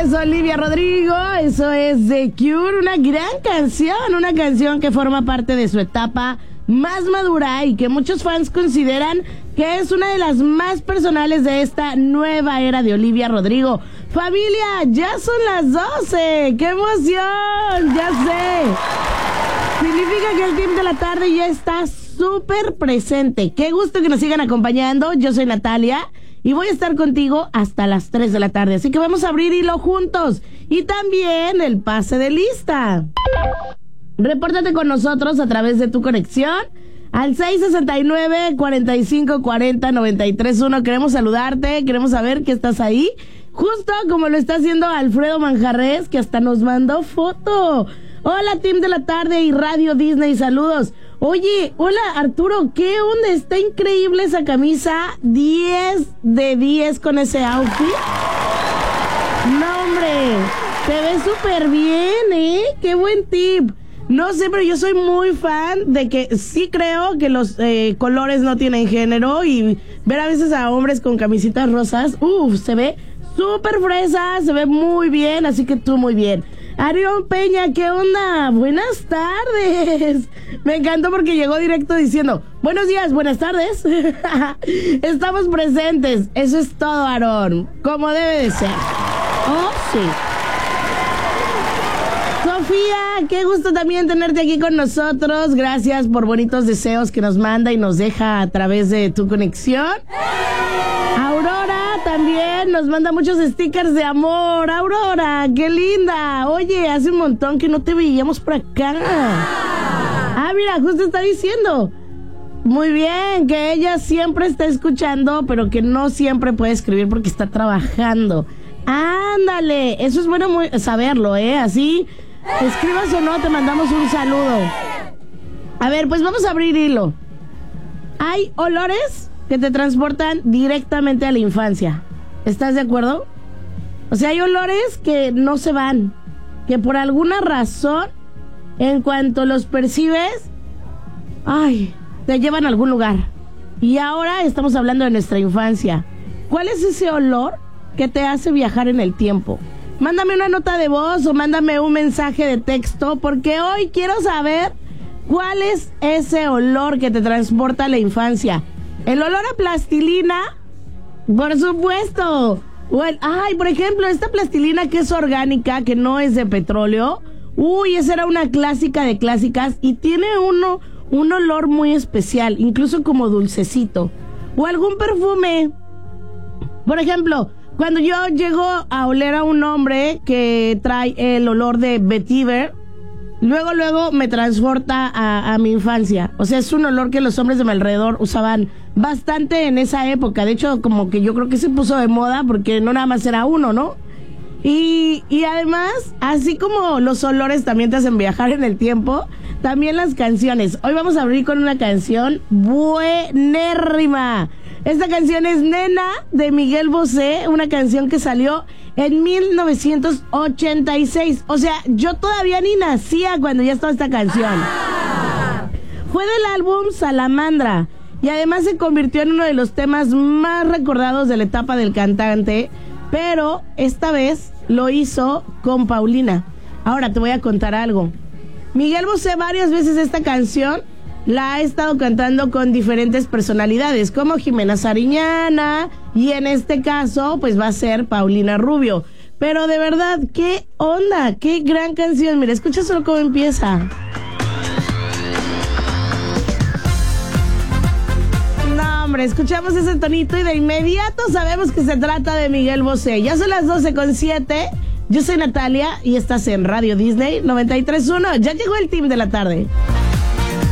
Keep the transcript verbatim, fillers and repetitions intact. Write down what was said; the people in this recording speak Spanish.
es Olivia Rodrigo, eso es The Cure, una gran canción, una canción que forma parte de su etapa más madura y que muchos fans consideran que es una de las más personales de esta nueva era de Olivia Rodrigo. Familia, ya son las doce, ¡qué emoción! Ya sé. Significa que el team de la tarde ya está súper presente. Qué gusto que nos sigan acompañando. Yo soy Natalia y voy a estar contigo hasta las tres de la tarde. Así que vamos a abrir hilo juntos. Y también el pase de lista. Repórtate con nosotros a través de tu conexión al seis sesenta y nueve, cuarenta y cinco, cuarenta, noventa y tres uno. Queremos saludarte, queremos saber que estás ahí. Justo como lo está haciendo Alfredo Manjarres, que hasta nos mandó foto. Hola, team de la tarde y Radio Disney, saludos. Oye, hola Arturo, ¿qué onda? Está increíble esa camisa, diez de diez con ese outfit. No, hombre, te ves súper bien, ¿eh? Qué buen tip. No sé, pero yo soy muy fan de que sí creo que los eh, colores no tienen género y ver a veces a hombres con camisitas rosas, uff, se ve súper fresa, se ve muy bien, así que tú muy bien. Arión Peña, ¿qué onda? Buenas tardes. Me encantó porque llegó directo diciendo, buenos días, buenas tardes. Estamos presentes. Eso es todo, Aarón. Como debe de ser. Oh, sí. Sofía, qué gusto también tenerte aquí con nosotros. Gracias por bonitos deseos que nos manda y nos deja a través de tu conexión. Aurora también nos manda muchos stickers de amor. Aurora, qué linda. Oye, hace un montón que no te veíamos por acá. Ah, mira, justo está diciendo. Muy bien, que ella siempre está escuchando, pero que no siempre puede escribir porque está trabajando. Ándale, eso es bueno muy saberlo, ¿eh? Así, escribas o no, te mandamos un saludo. A ver, pues vamos a abrir hilo. Hay olores que te transportan directamente a la infancia. ¿Estás de acuerdo? O sea, hay olores que no se van, que por alguna razón, en cuanto los percibes, ay, te llevan a algún lugar. Y ahora estamos hablando de nuestra infancia. ¿Cuál es ese olor que te hace viajar en el tiempo? Mándame una nota de voz o mándame un mensaje de texto, porque hoy quiero saber cuál es ese olor que te transporta a la infancia. El olor a plastilina, por supuesto. O el, ay, por ejemplo, esta plastilina que es orgánica, que no es de petróleo. Uy, esa era una clásica de clásicas y tiene uno, un olor muy especial, incluso como dulcecito. O algún perfume. Por ejemplo, cuando yo llego a oler a un hombre que trae el olor de vetiver, luego, luego me transporta a, a mi infancia. O sea, es un olor que los hombres de mi alrededor usaban bastante en esa época. De hecho, como que yo creo que se puso de moda porque no nada más era uno, ¿no? Y, y además, así como los olores también te hacen viajar en el tiempo, también las canciones. Hoy vamos a abrir con una canción buenérrima. Esta canción es Nena, de Miguel Bosé, una canción que salió en mil novecientos ochenta y seis. O sea, yo todavía ni nacía cuando ya estaba esta canción. Fue del álbum Salamandra y además se convirtió en uno de los temas más recordados de la etapa del cantante, pero esta vez lo hizo con Paulina. Ahora te voy a contar algo. Miguel Bosé varias veces esta canción la ha estado cantando con diferentes personalidades, como Jimena Sariñana, y en este caso, pues va a ser Paulina Rubio. Pero de verdad, ¿qué onda? ¡Qué gran canción! Mira, escucha solo cómo empieza. No, hombre, escuchamos ese tonito y de inmediato sabemos que se trata de Miguel Bosé. Ya son las doce con siete. Yo soy Natalia y estás en Radio Disney noventa y tres punto uno. Ya llegó el team de la tarde.